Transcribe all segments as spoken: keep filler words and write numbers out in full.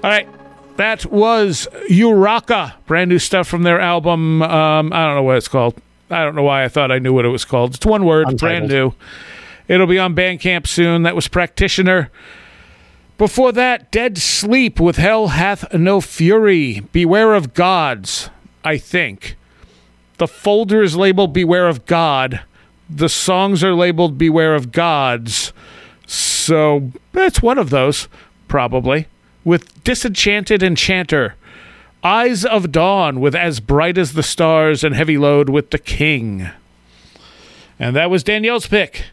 All right. That was Uraka, brand new stuff from their album. Um, I don't know what it's called. I don't know why I thought I knew what it was called. It's one word, Untitled. Brand new. It'll be on Bandcamp soon. That was Practitioner. Before that, Dead Sleep with Hell Hath No Fury. Beware of Gods, I think. The folder is labeled Beware of God. The songs are labeled Beware of Gods. So that's one of those, probably. With Disenchanted Enchanter. Eyes of Dawn with As Bright as the Stars, and Heavy Load with The King. And that was Danielle's pick.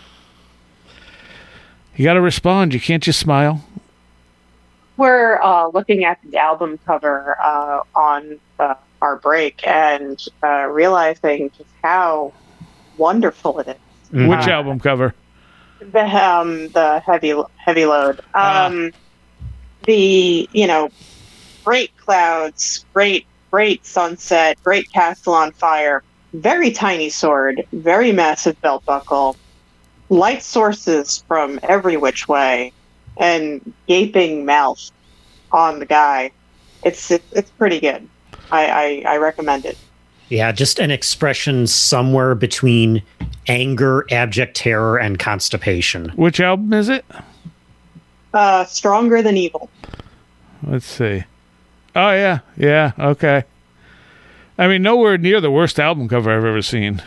You got to respond. You can't just smile. We're uh, looking at the album cover uh, on uh, our break and uh, realizing just how wonderful it is. Mm-hmm. Which uh, album cover? The um, the heavy heavy load. Um, ah. The you know, great clouds, great great sunset, great castle on fire, very tiny sword, very massive belt buckle, light sources from every which way, and gaping mouth on the guy. It's it, it's pretty good. I, I I recommend it. Yeah, just an expression somewhere between anger, abject terror, and constipation. Which album is it? Uh, Stronger Than Evil. Let's see. Oh, yeah. Yeah, okay. I mean, nowhere near the worst album cover I've ever seen.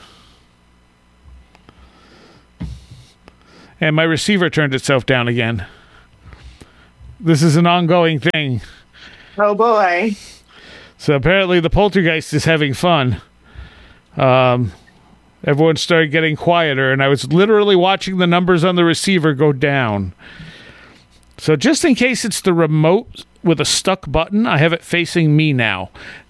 And my receiver turned itself down again. This is an ongoing thing. Oh, boy. So apparently the poltergeist is having fun. Um, everyone started getting quieter, and I was literally watching the numbers on the receiver go down. So just in case it's the remote with a stuck button, I have it facing me now.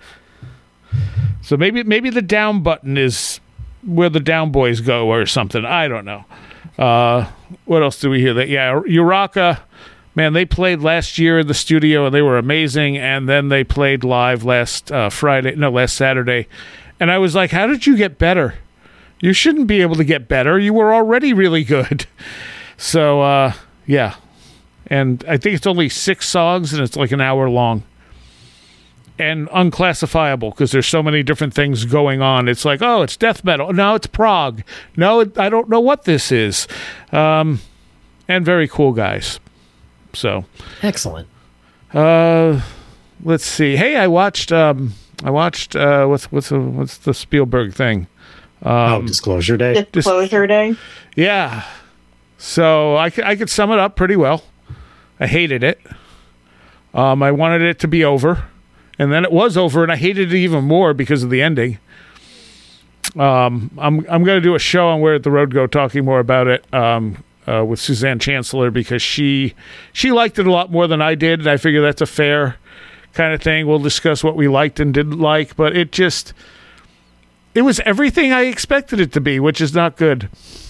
So maybe maybe the down button is where the down boys go or something. I don't know. Uh, what else do we hear? That yeah, Uraka. Man, they played last year in the studio, and they were amazing. And then they played live last uh, Friday, no, last Saturday. And I was like, how did you get better? You shouldn't be able to get better. You were already really good. So, uh, yeah. And I think it's only six songs, and it's like an hour long. And unclassifiable, because there's so many different things going on. It's like, oh, it's death metal. No, it's prog. No, it, I don't know what this is. Um, and very cool guys. So excellent. Uh, let's see. Hey, I watched. Um, I watched. Uh, what's what's the, what's the Spielberg thing? Um, oh, Disclosure Day. Disclosure Day. Yeah. So I could I could sum it up pretty well. I hated it. Um, I wanted it to be over, and then it was over, and I hated it even more because of the ending. Um, I'm I'm going to do a show on Where Did the Road Go, talking more about it. Um. Uh, with Suzanne Chancellor, because she she liked it a lot more than I did, and I figure that's a fair kind of thing. We'll discuss what we liked and didn't like, but it just it was everything I expected it to be, which is not good.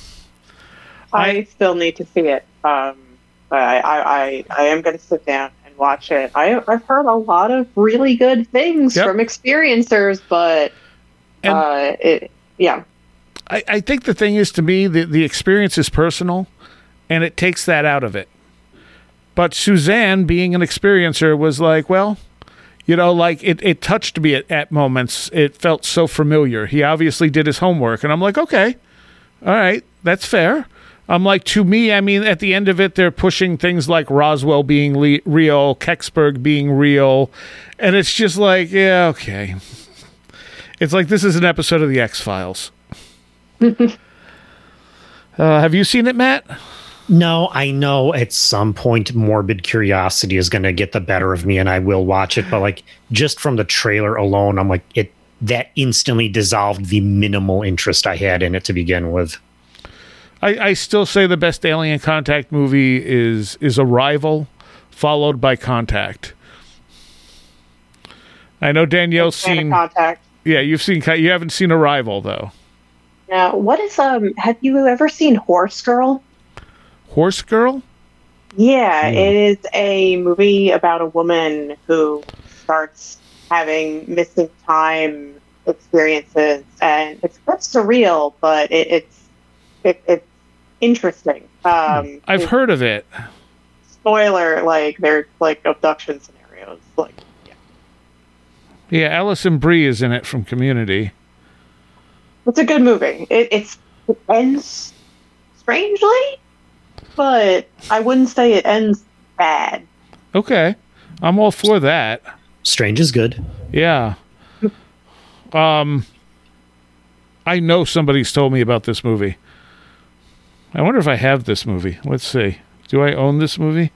I, I still need to see it. Um, I, I, I, I am going to sit down and watch it. I, I've heard a lot of really good things yep. from experiencers, but and uh, it, yeah. I, I think the thing is, to me, the, the experience is personal, and it takes that out of it. But Suzanne, being an experiencer, was like, well, you know, like it, it touched me at, at moments. It felt so familiar. He obviously did his homework. And I'm like, okay, all right, that's fair. I'm like, to me, I mean, at the end of it, they're pushing things like Roswell being le- real, Kecksburg being real. And it's just like, yeah, okay. It's like this is an episode of The X-Files. uh, have you seen it, Matt? No, I know at some point morbid curiosity is going to get the better of me, and I will watch it. But like, just from the trailer alone, I'm like, it that instantly dissolved the minimal interest I had in it to begin with. I, I still say the best Alien Contact movie is is Arrival, followed by Contact. I know Danielle's seen Contact. Yeah, you've seen. You haven't seen Arrival though. Now, what is um? Have you ever seen Horse Girl? Horse Girl? Yeah, mm. It is a movie about a woman who starts having missing time experiences, and it's quite surreal, but it, it's it, it's interesting. Um, I've it's, heard of it. spoiler, like they're like abduction scenarios. Like, yeah, Yeah, Alison Brie is in it from Community. it's a good movie. It, it's it ends strangely, but I wouldn't say it ends bad. Okay, I'm all for that. Strange is good. Yeah. Um, I know somebody's told me about this movie. I wonder if I have this movie. Let's see. Do I own this movie?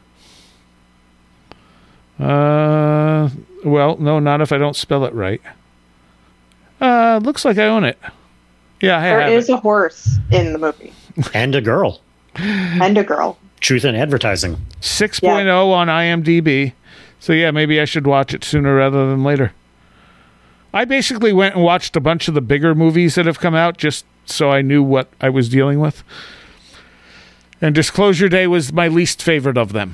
Uh, well, no, not if I don't spell it right. Uh, looks like I own it. Yeah, I There have is it. a horse in the movie And a girl. and a girl. Truth in advertising. six point oh on IMDb. So yeah, maybe I should watch it sooner rather than later. I basically went and watched a bunch of the bigger movies that have come out just so I knew what I was dealing with. And Disclosure Day was my least favorite of them.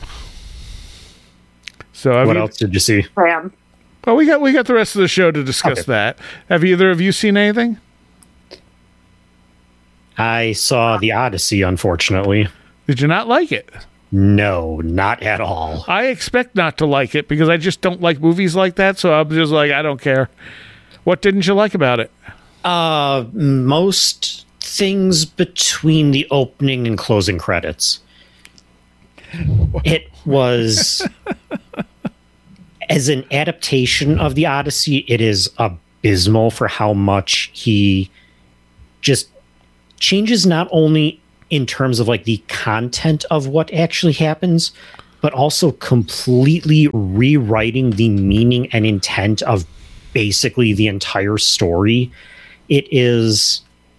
So have What you, else did you see? Ram. well, we got we got the rest of the show to discuss Okay. that. Have either of you seen anything? I saw The Odyssey, unfortunately. Did you not like it? No, not at all. I expect not to like it because I just don't like movies like that. So I'm just like, I don't care. What didn't you like about it? Uh, most things between the opening and closing credits. It was, as an adaptation of The Odyssey, it is abysmal for how much he just changes not only in terms of like the content of what actually happens, but also completely rewriting the meaning and intent of basically the entire story. It is,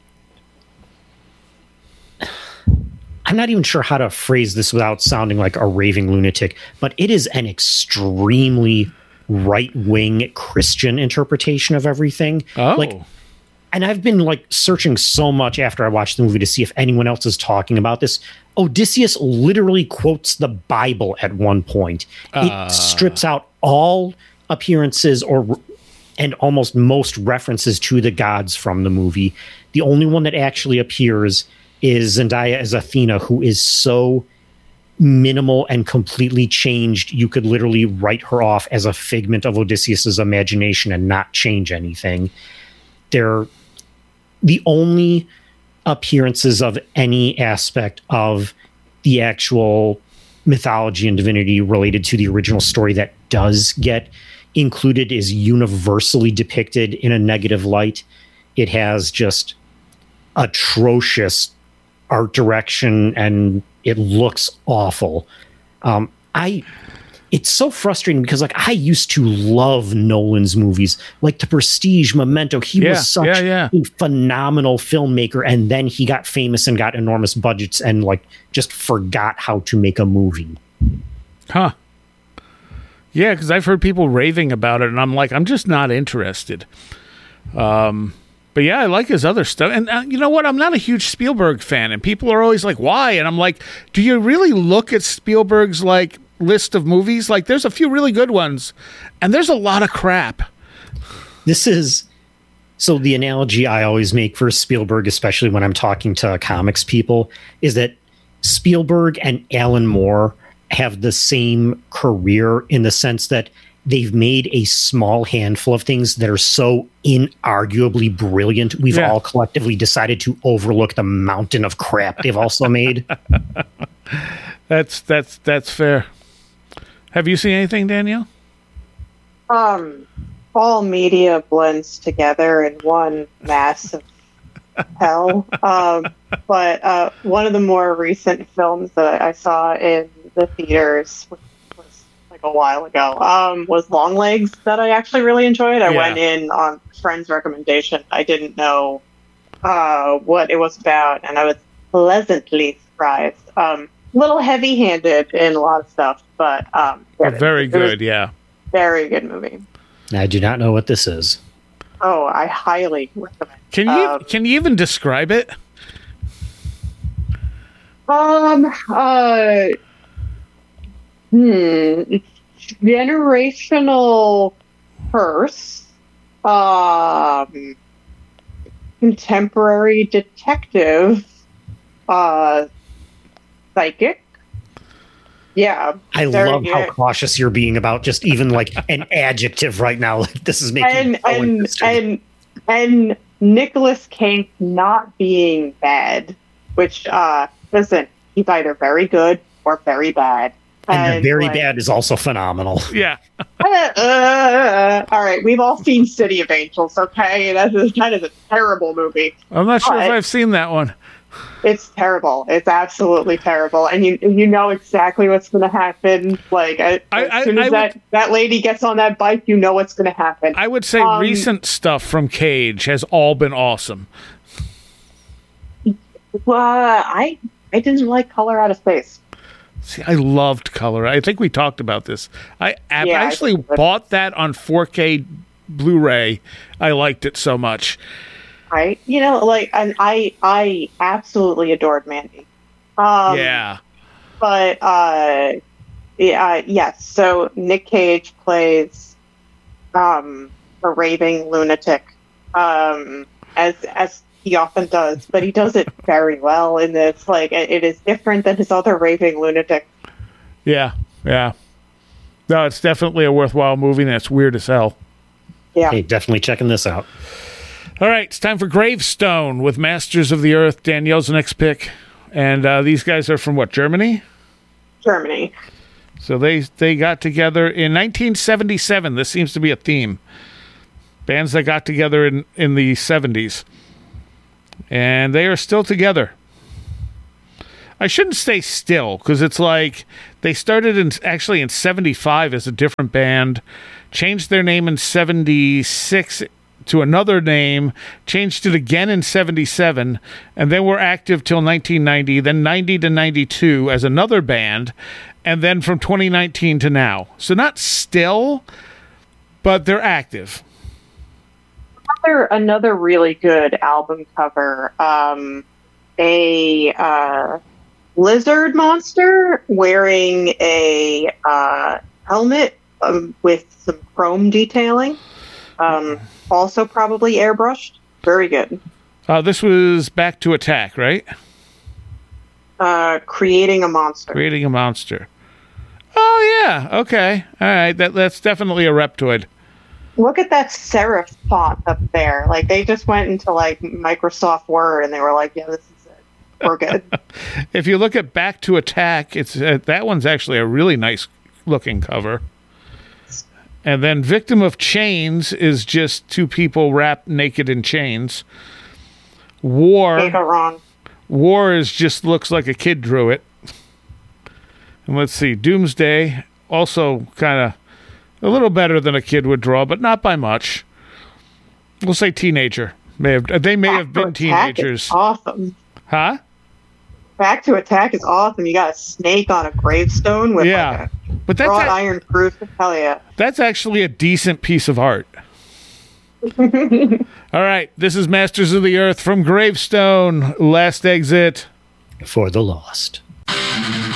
I'm not even sure how to phrase this without sounding like a raving lunatic, but it is an extremely right-wing Christian interpretation of everything. Oh, Like, and I've been like searching so much after I watched the movie to see if anyone else is talking about this. Odysseus literally quotes the Bible at one point. Ah. It strips out all appearances or and almost most references to the gods from the movie. The only one that actually appears is Zendaya as Athena, who is so minimal and completely changed. You could literally write her off as a figment of Odysseus's imagination and not change anything. They're the only appearances of any aspect of the actual mythology and divinity related to the original story that does get included is universally depicted in a negative light. It has just atrocious art direction and it looks awful. Um, I It's so frustrating because like I used to love Nolan's movies, like The Prestige, Memento. He Yeah, was such yeah, yeah. a phenomenal filmmaker, and then he got famous and got enormous budgets and like just forgot how to make a movie. huh. Yeah, because I've heard people raving about it, and I'm like, I'm just not interested. Um, but yeah, I like his other stuff. And uh, you know what? I'm not a huge Spielberg fan, and people are always like, why? And I'm like, do you really look at Spielberg's like list of movies? Like, there's a few really good ones, and there's a lot of crap. This is so the analogy I always make for Spielberg, especially when I'm talking to comics people, is that Spielberg and Alan Moore have the same career in the sense that they've made a small handful of things that are so inarguably brilliant. We've Yeah. all collectively decided to overlook the mountain of crap they've also made. That's that's that's fair. Have you seen anything, Danielle? Um, all media blends together in one massive hell. Um, but uh, one of the more recent films that I saw in the theaters, which was like a while ago, um, was Longlegs, that I actually really enjoyed. I Yeah. went in on a friend's recommendation. I didn't know uh, what it was about, and I was pleasantly surprised. Um, little heavy-handed in a lot of stuff, but um, But very it was good, yeah. very good movie. I do not know what this is. Oh, I highly recommend. Can you Um, can you even describe it? Um, uh, hmm, it's generational curse, um, contemporary detective, uh, psychic, Yeah. I very love how good. cautious you're being about just even like an adjective right now. Like this is making And me so and, interested. and and Nicholas Cage not being bad, which uh listen, he's either very good or very bad. And the very like, bad is also phenomenal. Yeah. uh, uh, all right, we've all seen City of Angels, okay? That is kind of a terrible movie. I'm not sure if But- I've seen that one. It's terrible. It's absolutely terrible, and you you know exactly what's going to happen. Like as, I- as I- soon as I that, would- that lady gets on that bike, you know what's going to happen. I would say Um, recent stuff from Cage has all been awesome. Well, I I didn't like Color Out of Space. See, I loved Color. I think we talked about this. I ab- Yeah, I actually think we did. bought that on four K Blu-ray. I liked it so much. Right? You know, like and I I absolutely adored Mandy. Um, Yeah. But uh, yeah, yes. So Nick Cage plays um, a raving lunatic, um, as as he often does, but he does it very well in this. Like it, it is different than his other raving lunatic. Yeah. Yeah. No, it's definitely a worthwhile movie, and it's weird as hell. Yeah. Hey, definitely checking this out. All right, it's time for Gravestone with Masters of the Earth. Danielle's next pick. And uh, these guys are from what, Germany? Germany. So they they got together in nineteen seventy-seven. This seems to be a theme. Bands that got together in, in the seventies. And they are still together. I shouldn't say still, because it's like they started in actually in seventy-five as a different band, changed their name in seventy-six to another name, changed it again in seventy-seven, and then were active till nineteen ninety, then ninety to ninety-two as another band, and then from twenty nineteen to now. So not still, but they're active. Another another really good album cover. Um, a uh, lizard monster wearing a uh, helmet um, with some chrome detailing. Um, also probably airbrushed. Very good. Uh, this was Back to Attack, right? Uh, creating a monster. Creating a monster. Oh, yeah. Okay. All right. That, that's definitely a Reptoid. Look at that serif font up there. Like they just went into like Microsoft Word and they were like, "Yeah, this is it. We're good." If you look at Back to Attack, it's uh, that one's actually a really nice looking cover. And then Victim of Chains is just two people wrapped naked in chains. War. Can't go wrong. War is just looks like a kid drew it. And let's see, Doomsday, also kind of a little better than a kid would draw, but not by much. We'll say teenager. May have they may have been Back to Attack is teenagers. Awesome. Huh? Back to Attack is awesome. You got a snake on a gravestone with Yeah. like But a that's wrought a- iron crucifix. Hell yeah. that's actually a decent piece of art. All right, this is Masters of the Earth from Gravestone. Last exit. For the lost.